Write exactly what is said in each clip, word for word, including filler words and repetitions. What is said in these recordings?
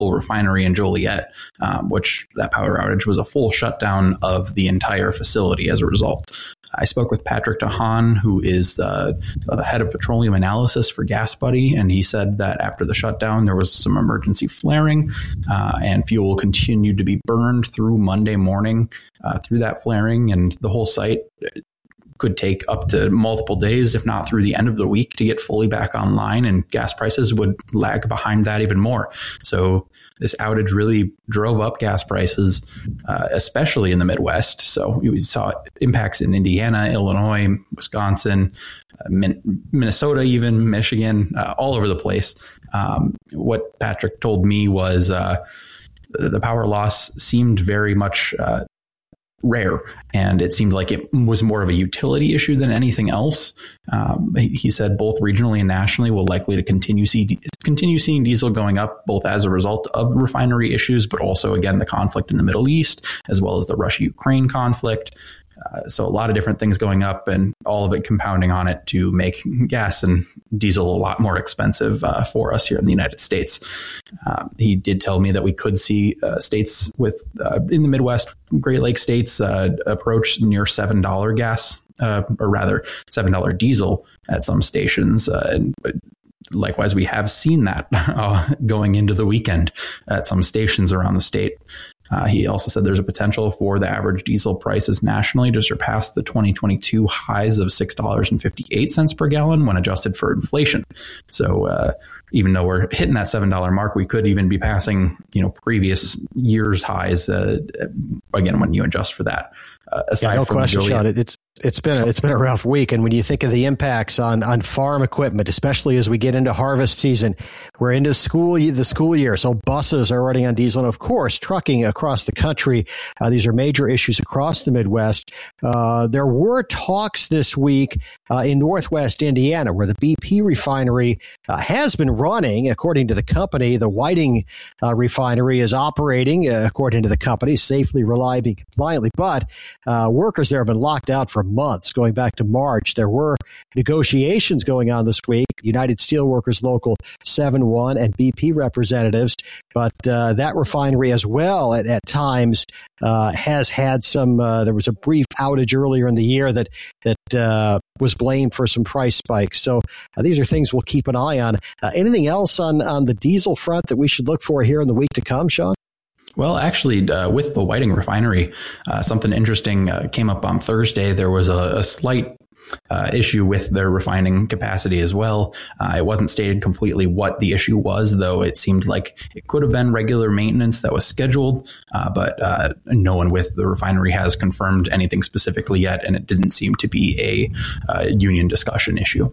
refinery in Joliet, um, which that power outage was a full shutdown of the entire facility as a result. I spoke with Patrick DeHaan, who is uh, the head of petroleum analysis for GasBuddy, and he said that after the shutdown, there was some emergency flaring, uh, and fuel continued to be burned through Monday morning uh, through that flaring, and the whole site could take up to multiple days, if not through the end of the week, to get fully back online, and gas prices would lag behind that even more. So this outage really drove up gas prices, uh, especially in the Midwest. So we saw impacts in Indiana, Illinois, Wisconsin, uh, Min- Minnesota, even Michigan, uh, all over the place. Um, what Patrick told me was uh, the power loss seemed very much uh, rare, and it seemed like it was more of a utility issue than anything else. Um, he, he said both regionally and nationally will likely to continue see continue seeing diesel going up, both as a result of refinery issues, but also, again, the conflict in the Middle East, as well as the Russia-Ukraine conflict. Uh, so a lot of different things going up, and all of it compounding on it to make gas and diesel a lot more expensive uh, for us here in the United States. Uh, he did tell me that we could see uh, states with uh, in the Midwest, Great Lakes states uh, approach near seven dollars gas, uh, or rather seven dollars diesel at some stations. Uh, and likewise, we have seen that uh, going into the weekend at some stations around the state. Uh, he also said there's a potential for the average diesel prices nationally to surpass the twenty twenty-two highs of six dollars and fifty-eight cents per gallon when adjusted for inflation. So uh, even though we're hitting that seven dollars mark, we could even be passing, you know, previous year's highs, uh, again, when you adjust for that. Uh, aside yeah, no from question, Joliet, Sean. It's it's been a, it's been a rough week, and when you think of the impacts on on farm equipment, especially as we get into harvest season, we're into school the school year, so buses are running on diesel, and of course, trucking across the country. Uh, these are major issues across the Midwest. Uh, there were talks this week uh, in Northwest Indiana, where the B P refinery uh, has been running, according to the company. The Whiting uh, refinery is operating, uh, according to the company, safely, reliably, compliantly, but uh, workers there have been locked out for months, going back to March. There were negotiations going on this week, United Steelworkers Local seven one and B P representatives, but uh, that refinery as well at, at times uh, has had some, uh, there was a brief outage earlier in the year that that uh, was blamed for some price spikes. So uh, these are things we'll keep an eye on. Uh, anything else on, on the diesel front that we should look for here in the week to come, Sean? Well, actually, uh, with the Whiting refinery, uh, something interesting uh, came up on Thursday. There was a, a slight uh, issue with their refining capacity as well. Uh, it wasn't stated completely what the issue was, though it seemed like it could have been regular maintenance that was scheduled, uh, but uh, no one with the refinery has confirmed anything specifically yet, and it didn't seem to be a uh, union discussion issue.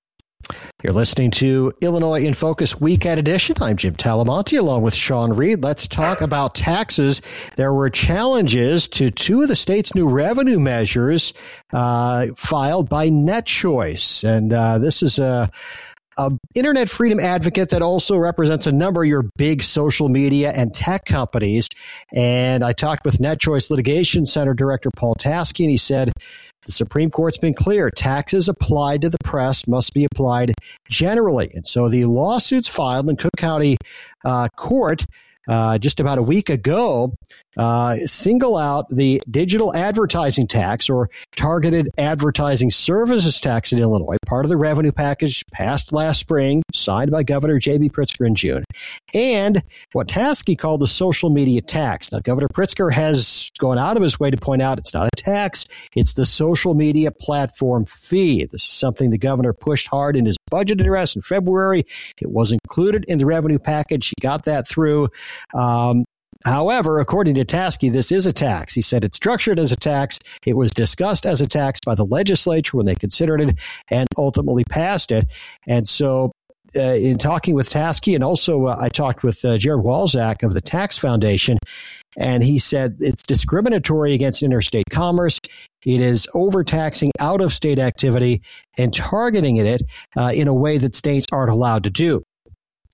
You're listening to Illinois in Focus Weekend Edition. I'm Jim Talamonte along with Sean Reed. Let's talk about taxes. There were challenges to two of the state's new revenue measures uh, filed by NetChoice. And uh, this is a, a internet freedom advocate that also represents a number of your big social media and tech companies. And I talked with NetChoice Litigation Center Director Paul Taski, and he said, the Supreme Court's been clear. Taxes applied to the press must be applied generally. And so the lawsuits filed in Cook County uh, Court uh, just about a week ago uh, single out the digital advertising tax or targeted advertising services tax in Illinois, part of the revenue package passed last spring, signed by Governor J B Pritzker in June, and what Taski called the social media tax. Now, Governor Pritzker has gone out of his way to point out it's not a tax, it's the social media platform fee. This is something the governor pushed hard in his budget address in February. It was included in the revenue package. He got that through. Um, However, according to Taski, this is a tax. He said it's structured as a tax. It was discussed as a tax by the legislature when they considered it and ultimately passed it. And so uh, in talking with Taski, and also uh, I talked with uh, Jared Walczak of the Tax Foundation, and he said it's discriminatory against interstate commerce. It is overtaxing out-of-state activity and targeting it uh, in a way that states aren't allowed to do.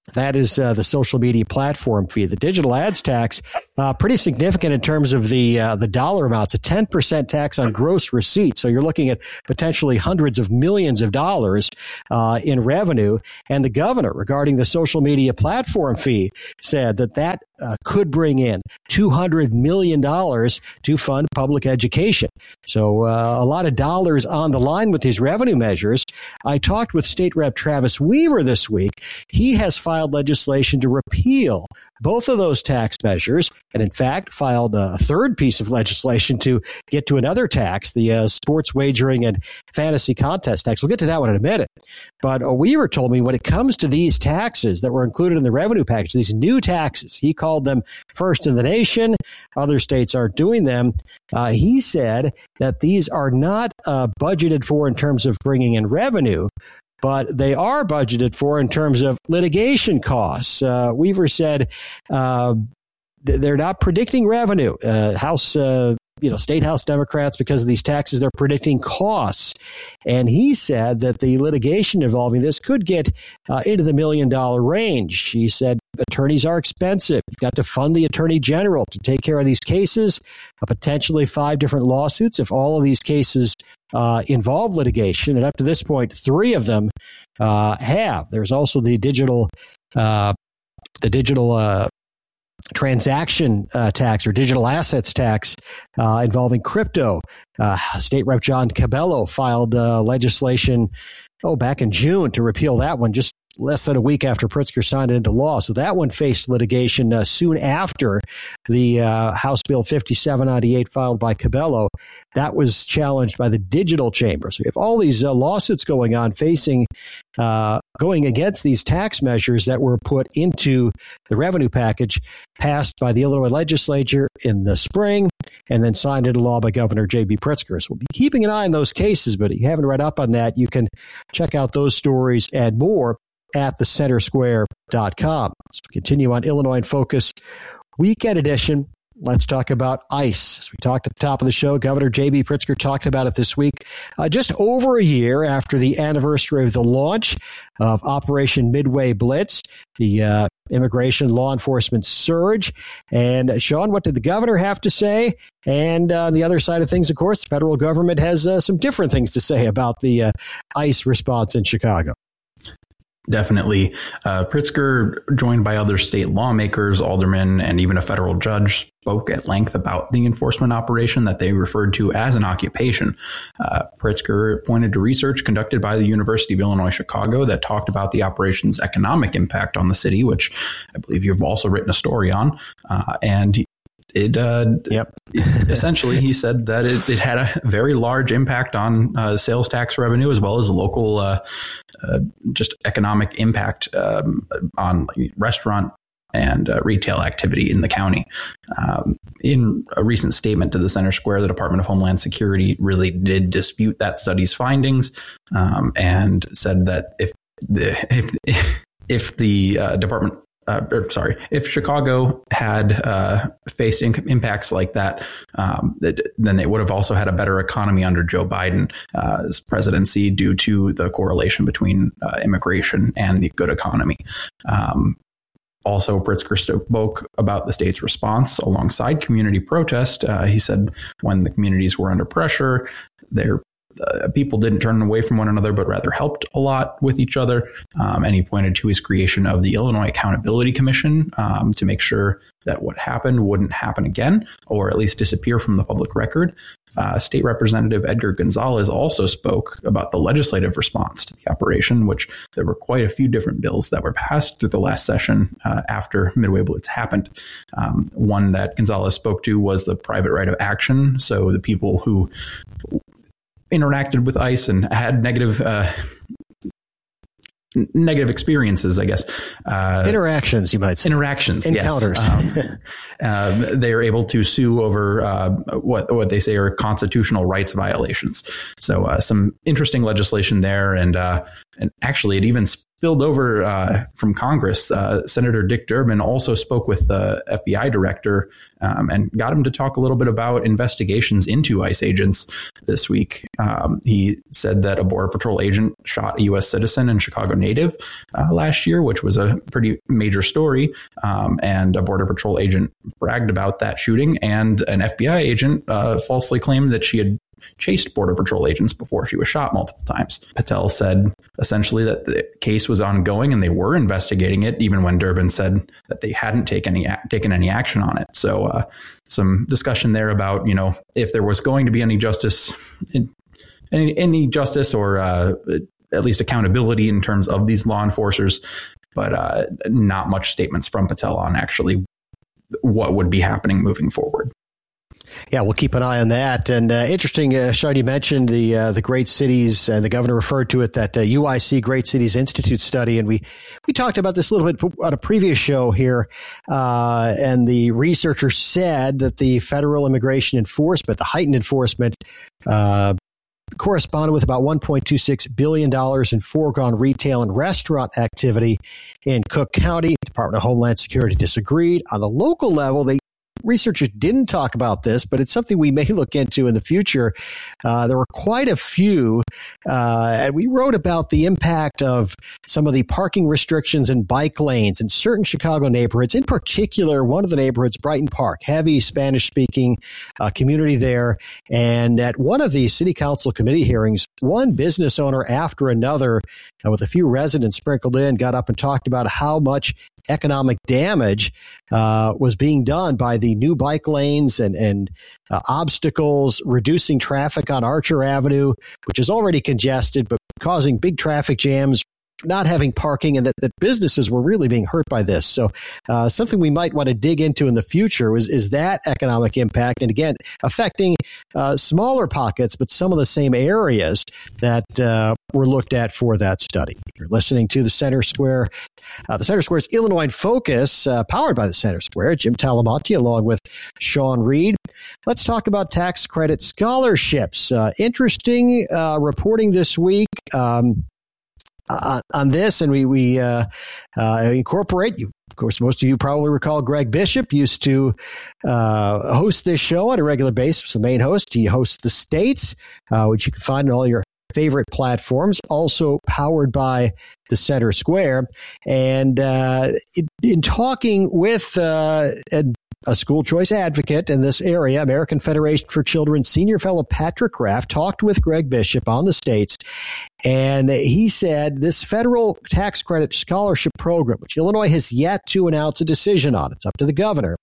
That is uh, the social media platform fee. The digital ads tax, uh, pretty significant in terms of the uh, the dollar amounts, a ten percent tax on gross receipts. So you're looking at potentially hundreds of millions of dollars uh, in revenue. And the governor, regarding the social media platform fee, said that that uh, could bring in two hundred million dollars to fund public education. So uh, a lot of dollars on the line with these revenue measures. I talked with State Rep Travis Weaver this week. He has filed legislation to repeal both of those tax measures, and in fact filed a third piece of legislation to get to another tax, the uh, sports wagering and fantasy contest tax. We'll get to that one in a minute. But uh, Weaver told me when it comes to these taxes that were included in the revenue package, these new taxes, he called them first in the nation. Other states aren't doing them. Uh, he said that these are not uh, budgeted for in terms of bringing in revenue, but they are budgeted for in terms of litigation costs. Uh, Weaver said uh, they're not predicting revenue. Uh, House, uh, you know, State House Democrats, because of these taxes, they're predicting costs. And he said that the litigation involving this could get uh, into the million dollar range. He said attorneys are expensive. You've got to fund the attorney general to take care of these cases, uh, potentially five different lawsuits if all of these cases Uh, involve litigation, and up to this point, three of them uh, have. There's also the digital, uh, the digital uh, transaction uh, tax or digital assets tax uh, involving crypto. Uh, State Rep John Cabello filed uh, legislation, oh, back in June to repeal that one, just less than a week after Pritzker signed it into law. So that one faced litigation uh, soon after the uh, House Bill fifty-seven ninety-eight filed by Cabello. That was challenged by the Digital Chamber. So we have all these uh, lawsuits going on facing, uh, going against these tax measures that were put into the revenue package passed by the Illinois legislature in the spring and then signed into law by Governor J B Pritzker. So we'll be keeping an eye on those cases, but if you haven't read up on that, you can check out those stories and more at the center square dot com. So we continue on Illinois in Focus Weekend Edition. Let's talk about ICE. As we talked at the top of the show, Governor J B Pritzker talked about it this week, uh, just over a year after the anniversary of the launch of Operation Midway Blitz, the uh, immigration law enforcement surge. And Sean, what did the governor have to say? And uh, on the other side of things, of course, the federal government has uh, some different things to say about the uh, ICE response in Chicago. Definitely. Uh, Pritzker, joined by other state lawmakers, aldermen, and even a federal judge, spoke at length about the enforcement operation that they referred to as an occupation. Uh, Pritzker pointed to research conducted by the University of Illinois Chicago that talked about the operation's economic impact on the city, which I believe you've also written a story on. Uh, and he, It uh, yep. essentially, he said that it, it had a very large impact on uh, sales tax revenue as well as local uh, uh, just economic impact um, on restaurant and uh, retail activity in the county. Um, in a recent statement to the Center Square, the Department of Homeland Security really did dispute that study's findings um, and said that if the if if the uh, department Uh, or, sorry, if Chicago had uh, faced in- impacts like that, um, that, then they would have also had a better economy under Joe Biden's uh, presidency due to the correlation between uh, immigration and the good economy. Um, Also, Pritzker spoke about the state's response alongside community protest. Uh, he said when the communities were under pressure, their Uh, people didn't turn away from one another, but rather helped a lot with each other. Um, and he pointed to his creation of the Illinois Accountability Commission um, to make sure that what happened wouldn't happen again, or at least disappear from the public record. Uh, State Representative Edgar Gonzalez also spoke about the legislative response to the operation, which there were quite a few different bills that were passed through the last session uh, after Midway Blitz happened. Um, one that Gonzalez spoke to was the private right of action. So the people who interacted with ICE and had negative uh, negative experiences, I guess. Uh, interactions, you might say. Interactions, Encounters. Yes. Um, uh, they are able to sue over uh, what what they say are constitutional rights violations. So uh, some interesting legislation there. And, uh, and actually, it even spilled over uh, from Congress. Uh, Senator Dick Durbin also spoke with the F B I director um, and got him to talk a little bit about investigations into ICE agents this week. Um, he said that a Border Patrol agent shot a U S citizen and Chicago native uh, last year, which was a pretty major story. Um, and a Border Patrol agent bragged about that shooting, and an F B I agent uh, falsely claimed that she had chased Border Patrol agents before she was shot multiple times. Patel said essentially that the case was ongoing and they were investigating it, even when Durbin said that they hadn't taken any taken any action on it. So uh, some discussion there about, you know, if there was going to be any justice, any, any justice or uh, at least accountability in terms of these law enforcers, but uh, not much statements from Patel on actually what would be happening moving forward. Yeah, we'll keep an eye on that. And uh, interesting, uh, Sean, you mentioned the uh, the Great Cities, and the governor referred to it, that uh, U I C Great Cities Institute study. And we, we talked about this a little bit on a previous show here. Uh, and the researcher said that the federal immigration enforcement, the heightened enforcement, uh, corresponded with about one point two six billion dollars in foregone retail and restaurant activity in Cook County. Department of Homeland Security disagreed. On the local level, they researchers didn't talk about this, but it's something we may look into in the future. Uh, there were quite a few, uh, and we wrote about the impact of some of the parking restrictions and bike lanes in certain Chicago neighborhoods. In particular, one of the neighborhoods, Brighton Park, heavy Spanish-speaking uh, community there. And at one of the city council committee hearings, one business owner after another, uh, with a few residents sprinkled in, got up and talked about how much economic damage uh, was being done by the new bike lanes and, and uh, obstacles, reducing traffic on Archer Avenue, which is already congested, but causing big traffic jams, not having parking, and that, that businesses were really being hurt by this. So uh, something we might want to dig into in the future is, is that economic impact. And again, affecting uh, smaller pockets, but some of the same areas that uh, were looked at for that study. You're listening to the Center Square. Uh, the Center Square's Illinois in Focus, uh, powered by the Center Square. Jim Talamonte along with Sean Reed. Let's talk about tax credit scholarships. Uh, interesting uh, reporting this week. Um, Uh, on this, and we we uh, uh, incorporate you. Of course, most of you probably recall Greg Bishop used to uh, host this show on a regular basis. The main host, he hosts The States, uh, which you can find on all your favorite platforms. Also powered by the Center Square. And uh, in, in talking with uh, Ed, a school choice advocate in this area, American Federation for Children senior fellow Patrick Graff talked with Greg Bishop on The States, and he said this federal tax credit scholarship program, which Illinois has yet to announce a decision on, it's up to the governor.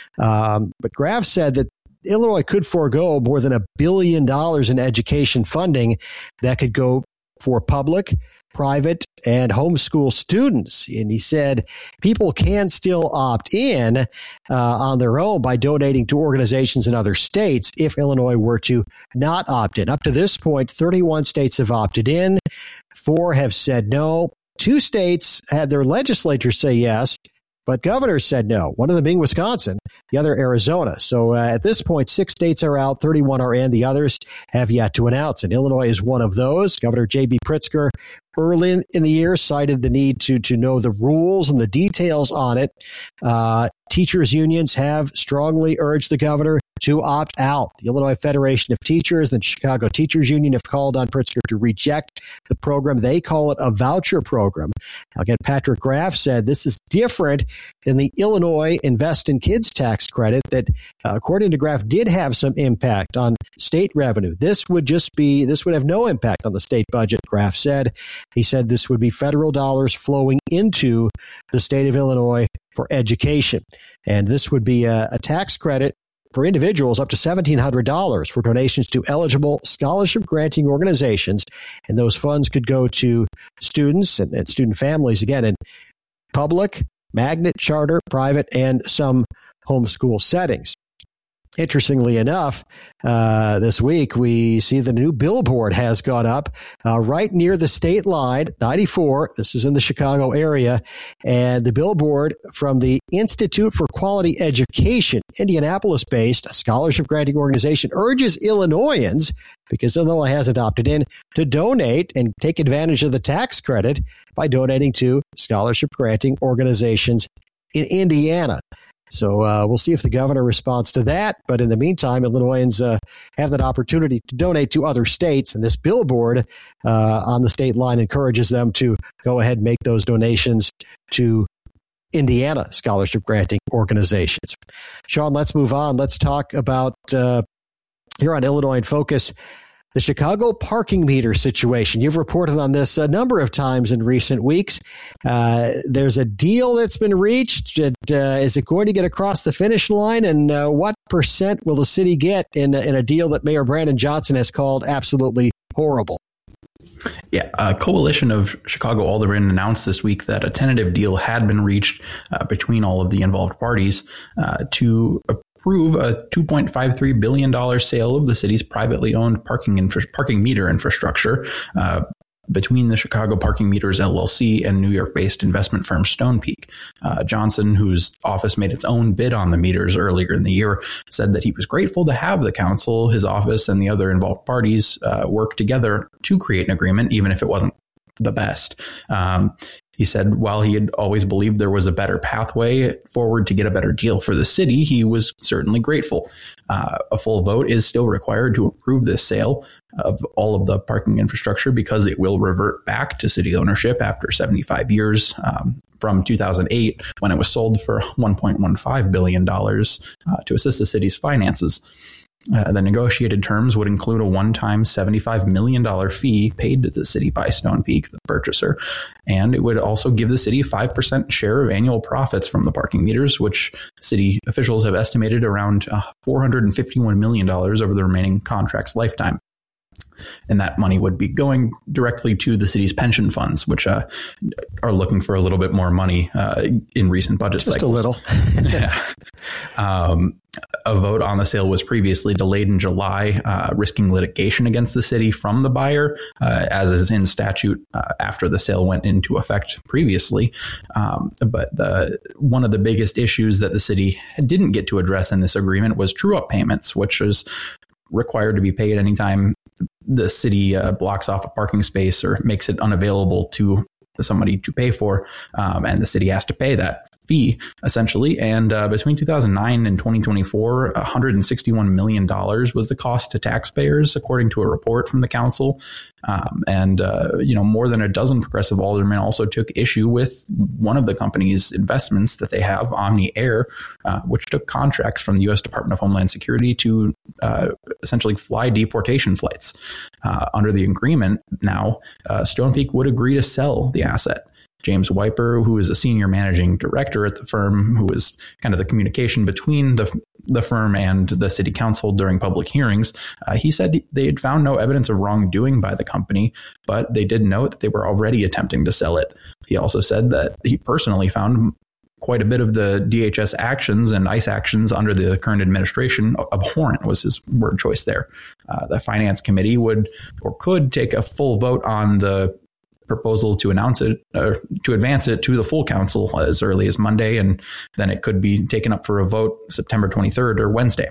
Um, but Graff said that Illinois could forego more than a billion dollars in education funding that could go for public, private, and homeschool students. And he said people can still opt in uh, on their own by donating to organizations in other states if Illinois were to not opt in. Up to this point, thirty-one states have opted in. Four have said no. Two states had their legislatures say yes, but governors said no, one of them being Wisconsin, the other Arizona. So uh, at this point, six states are out, thirty-one are in, the others have yet to announce. And Illinois is one of those. Governor J B Pritzker early in, in the year cited the need to, to know the rules and the details on it. Uh, teachers unions have strongly urged the governor to opt out. The Illinois Federation of Teachers and the Chicago Teachers Union have called on Pritzker to reject the program. They call it a voucher program. Now, again, Patrick Graff said this is different than the Illinois Invest in Kids tax credit that, uh, according to Graff, did have some impact on state revenue. This would just be, this would have no impact on the state budget, Graff said. He said this would be federal dollars flowing into the state of Illinois for education. And this would be a, a tax credit for individuals up to seventeen hundred dollars for donations to eligible scholarship granting organizations. And those funds could go to students and, and student families, again, in public, magnet, charter, private, and some homeschool settings. Interestingly enough, uh, this week we see the new billboard has gone up uh, right near the state line, ninety-four. This is in the Chicago area. And the billboard from the Institute for Quality Education, Indianapolis-based, a scholarship-granting organization, urges Illinoisans, because Illinois hasn't opted in, to donate and take advantage of the tax credit by donating to scholarship-granting organizations in Indiana. So uh, we'll see if the governor responds to that. But in the meantime, Illinoisans uh, have that opportunity to donate to other states. And this billboard uh, on the state line encourages them to go ahead and make those donations to Indiana scholarship granting organizations. Sean, let's move on. Let's talk about uh, here on Illinois in Focus, the Chicago parking meter situation. You've reported on this a number of times in recent weeks. Uh, there's a deal that's been reached. It, uh, is it going to get across the finish line? And uh, what percent will the city get in, in a deal that Mayor Brandon Johnson has called absolutely horrible? Yeah, a coalition of Chicago aldermen announced this week that a tentative deal had been reached uh, between all of the involved parties uh, to approve a two point five three billion dollars sale of the city's privately owned parking infra- parking meter infrastructure uh, between the Chicago Parking Meters L L C and New York-based investment firm Stonepeak. Uh, Johnson, whose office made its own bid on the meters earlier in the year, said that he was grateful to have the council, his office, and the other involved parties uh, work together to create an agreement, even if it wasn't the best. Um, He said while he had always believed there was a better pathway forward to get a better deal for the city, he was certainly grateful. Uh, a full vote is still required to approve this sale of all of the parking infrastructure because it will revert back to city ownership after seventy-five years um, from two thousand eight, when it was sold for one point one five billion dollars uh, to assist the city's finances. Uh, the negotiated terms would include a one-time seventy-five million dollars fee paid to the city by Stonepeak, the purchaser, and it would also give the city a five percent share of annual profits from the parking meters, which city officials have estimated around uh, four hundred fifty-one million dollars over the remaining contract's lifetime. And that money would be going directly to the city's pension funds, which uh, are looking for a little bit more money uh, in recent budget Just cycles. Just a little. yeah. Um, a vote on the sale was previously delayed in July, uh, risking litigation against the city from the buyer, uh, as is in statute uh, after the sale went into effect previously. Um, but uh, one of the biggest issues that the city didn't get to address in this agreement was true-up payments, which is required to be paid anytime the city uh, blocks off a parking space or makes it unavailable to somebody to pay for, um, and the city has to pay that fee, essentially. And uh, between two thousand nine and twenty twenty-four, one hundred sixty-one million dollars was the cost to taxpayers, according to a report from the council. Um, and, uh, you know, more than a dozen progressive aldermen also took issue with one of the company's investments that they have, Omni Air, uh, which took contracts from the U S Department of Homeland Security to uh, essentially fly deportation flights. Uh, under the agreement now, uh, Stonepeak would agree to sell the asset. James Wiper, who is a senior managing director at the firm, who was kind of the communication between the the firm and the city council during public hearings, uh, he said they had found no evidence of wrongdoing by the company, but they did note that they were already attempting to sell it. He also said that he personally found quite a bit of the D H S actions and ICE actions under the current administration abhorrent, was his word choice there. Uh, the finance committee would or could take a full vote on the proposal to announce it or to advance it to the full council as early as Monday, and then it could be taken up for a vote September twenty-third or Wednesday.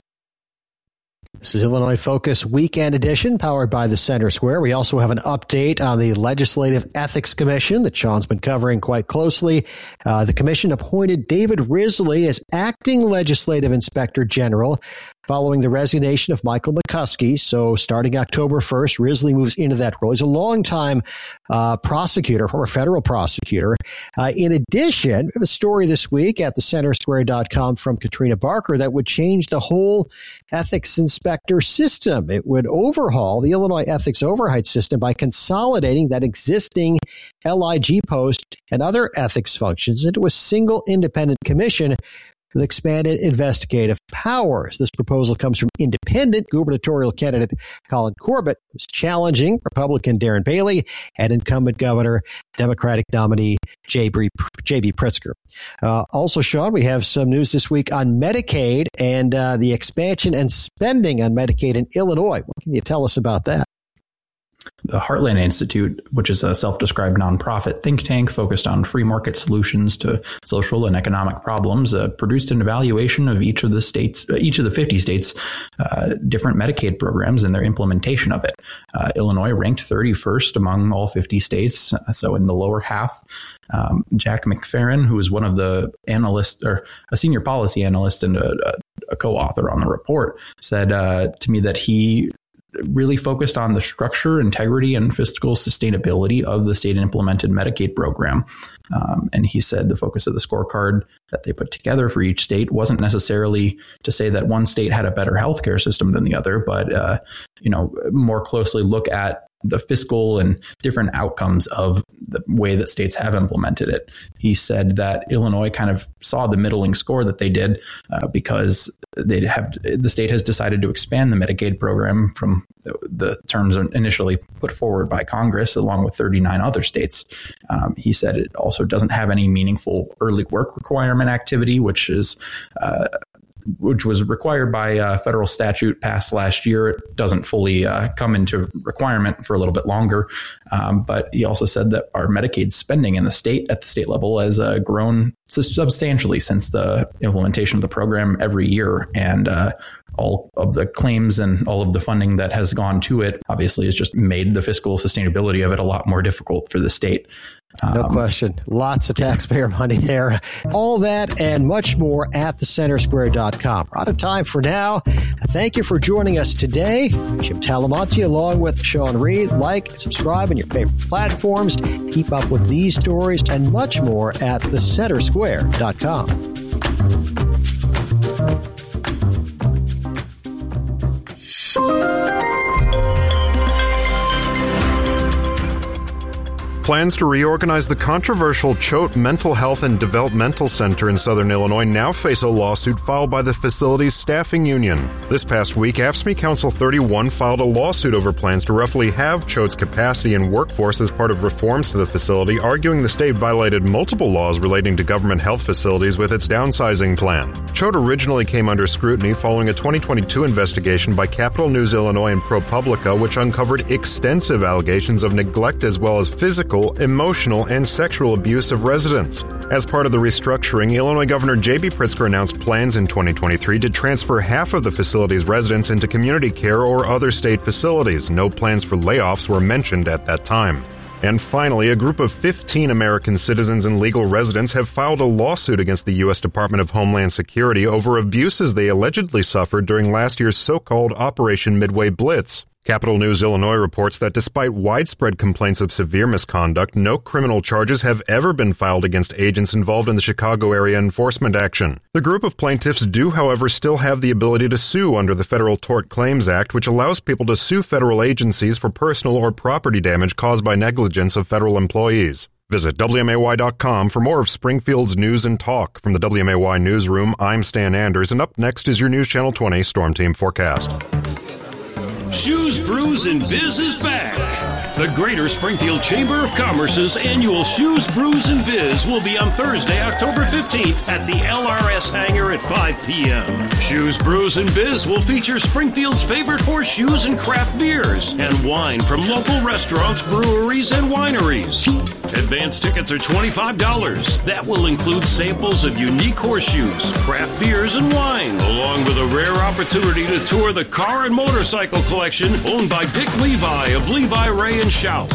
This is Illinois Focus Weekend Edition, powered by the Center Square. We also have an update on the Legislative Ethics Commission that Sean's been covering quite closely. Uh, the commission appointed David Risley as acting legislative inspector general following the resignation of Michael McCuskey. So starting October first, Risley moves into that role. He's a longtime uh, prosecutor, former federal prosecutor. Uh, in addition, we have a story this week at the center square dot com from Katrina Barker that would change the whole ethics inspector system. It would overhaul the Illinois ethics oversight system by consolidating that existing L I G post and other ethics functions into a single independent commission with expanded investigative powers. This proposal comes from independent gubernatorial candidate Colin Corbett, who's challenging Republican Darren Bailey and incumbent governor, Democratic nominee J B. Pritzker. Uh, also, Sean, we have some news this week on Medicaid and uh, the expansion and spending on Medicaid in Illinois. What can you tell us about that? The Heartland Institute, which is a self-described nonprofit think tank focused on free market solutions to social and economic problems, uh, produced an evaluation of each of the states, uh, each of the fifty states, uh, different Medicaid programs and their implementation of it. Uh, Illinois ranked thirty-first among all fifty states, so in the lower half. Um, Jack McFerrin, who is one of the analysts or a senior policy analyst and a, a co-author on the report, said uh, to me that he really focused on the structure, integrity, and fiscal sustainability of the state implemented Medicaid program. Um, and he said the focus of the scorecard that they put together for each state wasn't necessarily to say that one state had a better healthcare system than the other, but, uh, you know, more closely look at the fiscal and different outcomes of the way that states have implemented it. He said that Illinois kind of saw the middling score that they did uh, because they have the state has decided to expand the Medicaid program from the, the terms initially put forward by Congress, along with thirty-nine other states. Um, he said it also doesn't have any meaningful early work requirement activity, which is uh, which was required by uh, federal statute passed last year. It doesn't fully uh, come into requirement for a little bit longer. Um, but he also said that our Medicaid spending in the state at the state level has uh, grown substantially since the implementation of the program every year. And uh, all of the claims and all of the funding that has gone to it obviously has just made the fiscal sustainability of it a lot more difficult for the state. No um, question. Lots of taxpayer money there. All that and much more at the center square dot com. We're out of time for now. Thank you for joining us today. Jim Talamonte along with Sean Reed. Like, subscribe on your favorite platforms. Keep up with these stories and much more at the center square dot com. Plans to reorganize the controversial Choate Mental Health and Developmental Center in Southern Illinois now face a lawsuit filed by the facility's staffing union. This past week, A F S C M E Council thirty-one filed a lawsuit over plans to roughly halve Choate's capacity and workforce as part of reforms to the facility, arguing the state violated multiple laws relating to government health facilities with its downsizing plan. Choate originally came under scrutiny following a twenty twenty-two investigation by Capital News Illinois and ProPublica, which uncovered extensive allegations of neglect as well as physical, emotional, and sexual abuse of residents. As part of the restructuring, Illinois Governor J B. Pritzker announced plans in twenty twenty-three to transfer half of the facility's residents into community care or other state facilities. No plans for layoffs were mentioned at that time. And finally, a group of fifteen American citizens and legal residents have filed a lawsuit against the U S Department of Homeland Security over abuses they allegedly suffered during last year's so-called Operation Midway Blitz. Capital News Illinois reports that despite widespread complaints of severe misconduct, no criminal charges have ever been filed against agents involved in the Chicago area enforcement action. The group of plaintiffs do, however, still have the ability to sue under the Federal Tort Claims Act, which allows people to sue federal agencies for personal or property damage caused by negligence of federal employees. Visit W M A Y dot com for more of Springfield's news and talk. From the W M A Y newsroom, I'm Stan Anders, and up next is your News Channel twenty Storm Team forecast. Shoes, Brews, and Biz is back. The Greater Springfield Chamber of Commerce's annual Shoes, Brews, and Biz will be on Thursday, October fifteenth at the L R S Hangar at five p.m. Shoes, Brews, and Biz will feature Springfield's favorite horseshoes and craft beers and wine from local restaurants, breweries, and wineries. Advance tickets are twenty-five dollars. That will include samples of unique horseshoes, craft beers, and wine, along with a rare opportunity to tour the car and motorcycle collection owned by Dick Levi of Levi, Ray, and Shout.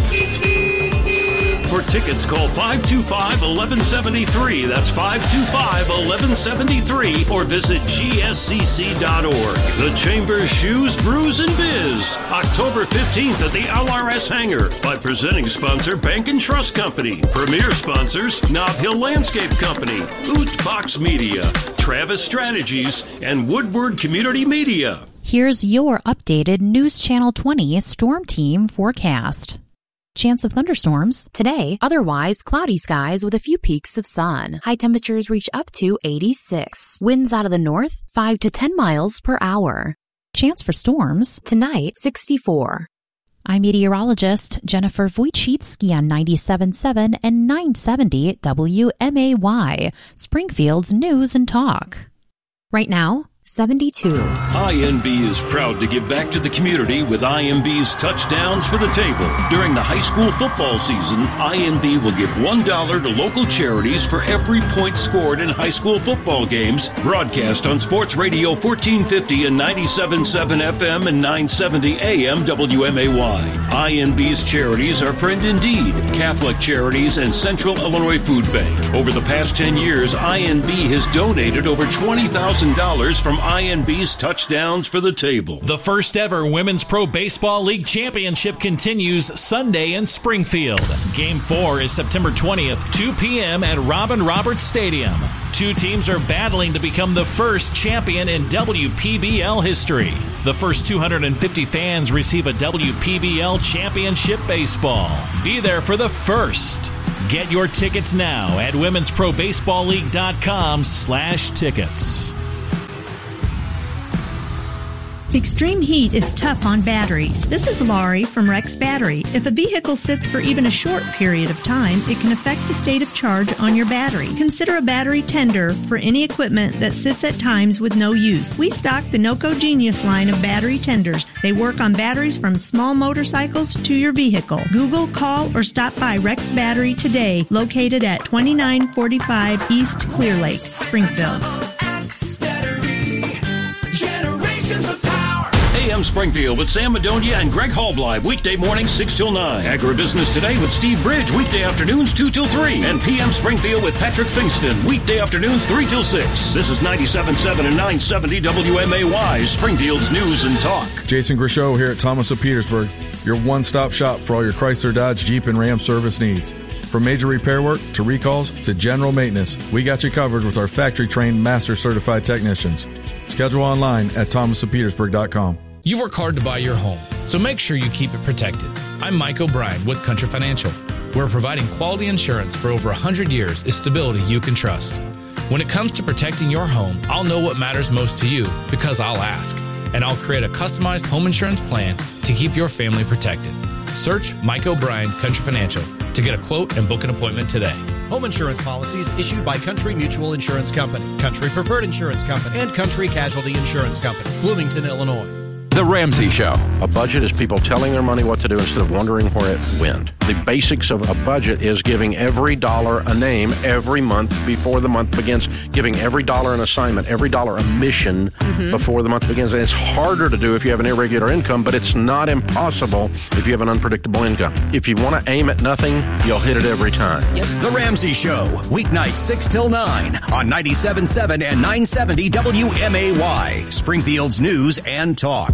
For tickets, call five two five, one one seven three. That's five two five, one one seven three, or visit G S C C dot org. The Chamber's Shoes, Brews, and Biz, October fifteenth at the L R S Hangar. By presenting sponsor Bank and Trust Company. Premier sponsors Nob Hill Landscape Company, Oot Box Media, Travis Strategies, and Woodward Community Media. Here's your updated News Channel twenty Storm Team forecast. Chance of thunderstorms today, otherwise cloudy skies with a few peaks of sun. High temperatures reach up to eighty-six. Winds out of the north, five to ten miles per hour. Chance for storms tonight, sixty-four. I'm meteorologist Jennifer Wojcicki on ninety-seven point seven and nine seventy W M A Y, Springfield's News and Talk. Right now, seventy-two. I N B is proud to give back to the community with I N B's Touchdowns for the Table. During the high school football season, I N B will give one dollar to local charities for every point scored in high school football games. Broadcast on Sports Radio fourteen fifty and ninety-seven point seven F M and nine seventy A M W M A Y. I N B's charities are Friend Indeed, Catholic Charities, and Central Illinois Food Bank. Over the past ten years, I N B has donated over twenty thousand dollars from I N B's Touchdowns for the Table. The first ever Women's Pro Baseball League Championship continues Sunday in Springfield. Game four is September twentieth, two p.m. at Robin Roberts Stadium. Two teams are battling to become the first champion in W P B L history. The first two hundred fifty fans receive a W P B L Championship baseball. Be there for the first. Get your tickets now at women's pro baseball league dot com slash tickets. Extreme heat is tough on batteries. This is Laurie from Rex Battery. If a vehicle sits for even a short period of time, it can affect the state of charge on your battery. Consider a battery tender for any equipment that sits at times with no use. We stock the NOCO Genius line of battery tenders. They work on batteries from small motorcycles to your vehicle. Google, call, or stop by Rex Battery today, located at twenty-nine forty-five East Clear Lake, Springfield. A M Springfield with Sam Madonia and Greg Halbleib, weekday mornings six till nine. Agribusiness Today with Steve Bridge, weekday afternoons two till three. And P M Springfield with Patrick Fingston, weekday afternoons three till six. This is ninety-seven point seven and nine seventy W M A Y, Springfield's News and Talk. Jason Grishow here at Thomas of Petersburg, your one-stop shop for all your Chrysler, Dodge, Jeep, and Ram service needs. From major repair work to recalls to general maintenance, we got you covered with our factory-trained, master-certified technicians. Schedule online at thomas of petersburg dot com. You've worked hard to buy your home, so make sure you keep it protected. I'm Mike O'Brien with Country Financial. We're providing quality insurance for over one hundred years is stability you can trust. When it comes to protecting your home, I'll know what matters most to you because I'll ask, and I'll create a customized home insurance plan to keep your family protected. Search Mike O'Brien Country Financial to get a quote and book an appointment today. Home insurance policies issued by Country Mutual Insurance Company, Country Preferred Insurance Company, and Country Casualty Insurance Company, Bloomington, Illinois. The Ramsey Show. A budget is people telling their money what to do instead of wondering where it went. The basics of a budget is giving every dollar a name every month before the month begins, giving every dollar an assignment, every dollar a mission mm-hmm. before the month begins. And it's harder to do if you have an irregular income, but it's not impossible if you have an unpredictable income. If you want to aim at nothing, you'll hit it every time. Yep. The Ramsey Show, weeknights six till nine on ninety-seven point seven and nine seventy W M A Y, Springfield's News and Talk.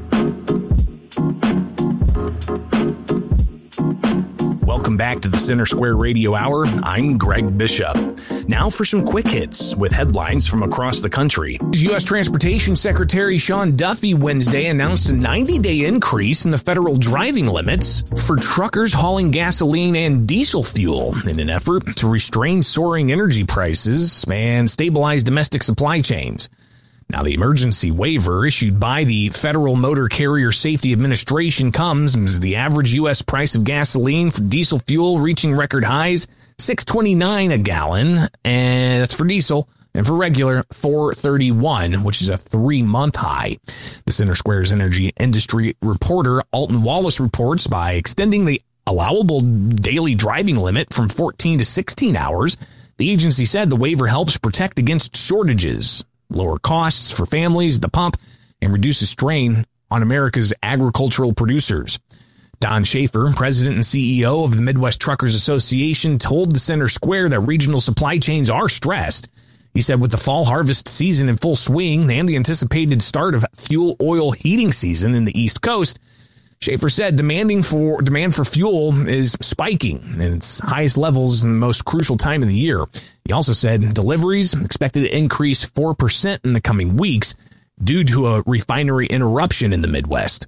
Welcome back to the Center Square Radio Hour. I'm Greg Bishop. Now for some quick hits with headlines from across the country. U S Transportation Secretary Sean Duffy Wednesday announced a ninety-day increase in the federal driving limits for truckers hauling gasoline and diesel fuel in an effort to restrain soaring energy prices and stabilize domestic supply chains. Now, the emergency waiver issued by the Federal Motor Carrier Safety Administration comes as the average U S price of gasoline for diesel fuel reaching record highs, six twenty-nine a gallon, and that's for diesel, and for regular, four thirty-one, which is a three-month high. The Center Square's energy industry reporter Alton Wallace reports by extending the allowable daily driving limit from fourteen to sixteen hours, the agency said the waiver helps protect against shortages, lower costs for families at the pump, and reduces strain on America's agricultural producers. Don Schaefer, president and C E O of the Midwest Truckers Association, told the Center Square that regional supply chains are stressed. He said with the fall harvest season in full swing and the anticipated start of fuel oil heating season in the East Coast, Schaefer said demanding for demand for fuel is spiking at its highest levels in the most crucial time of the year. He also said deliveries expected to increase four percent in the coming weeks due to a refinery interruption in the Midwest.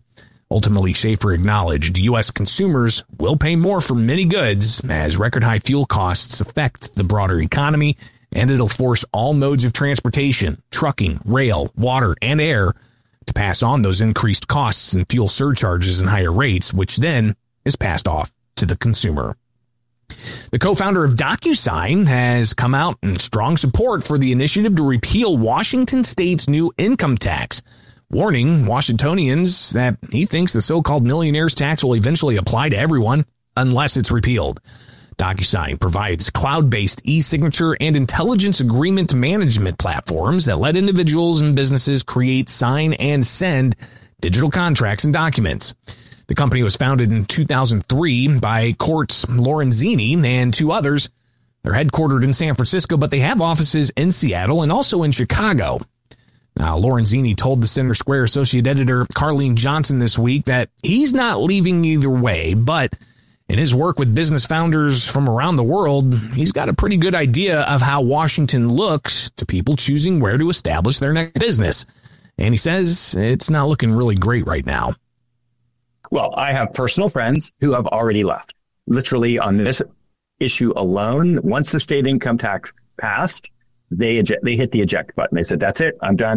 Ultimately, Schaefer acknowledged U S consumers will pay more for many goods as record-high fuel costs affect the broader economy, and it'll force all modes of transportation, trucking, rail, water, and air, to pass on those increased costs and fuel surcharges and higher rates, which then is passed off to the consumer. The co-founder of DocuSign has come out in strong support for the initiative to repeal Washington state's new income tax, warning Washingtonians that he thinks the so-called millionaire's tax will eventually apply to everyone unless it's repealed. DocuSign provides cloud-based e-signature and intelligence agreement management platforms that let individuals and businesses create, sign, and send digital contracts and documents. The company was founded in two thousand three by Courts Lorenzini and two others. They're headquartered in San Francisco, but they have offices in Seattle and also in Chicago. Now, Lorenzini told the Center Square Associate Editor Carlene Johnson this week that he's not leaving either way, but in his work with business founders from around the world, he's got a pretty good idea of how Washington looks to people choosing where to establish their next business. And he says it's not looking really great right now. Well, I have personal friends who have already left. Literally on this issue alone, once the state income tax passed, they eject, they hit the eject button. They said, that's it. I'm done.